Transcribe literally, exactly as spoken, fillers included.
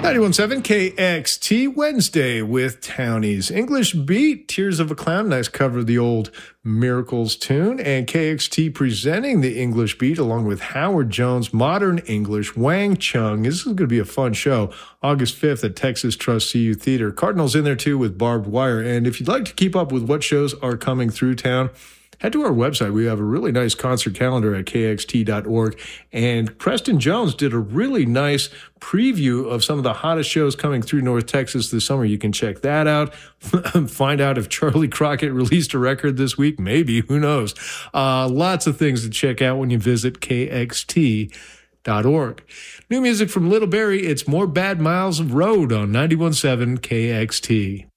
ninety-one point seven K X T Wednesday with Townies. English Beat, Tears of a Clown. Nice cover of the old Miracles tune. And K X T presenting the English Beat along with Howard Jones, Modern English, Wang Chung. This is going to be a fun show. August fifth at Texas Trust C U Theater. Cardinals in there too with Barbed Wire. And if you'd like to keep up with what shows are coming through town, head to our website. We have a really nice concert calendar at K X T dot org. And Preston Jones did a really nice preview of some of the hottest shows coming through North Texas this summer. You can check that out. Find out if Charlie Crockett released a record this week. Maybe. Who knows? Uh, lots of things to check out when you visit K X T dot org. New music from Little Barrie. It's More Bad Miles of Road on ninety-one point seven K X T.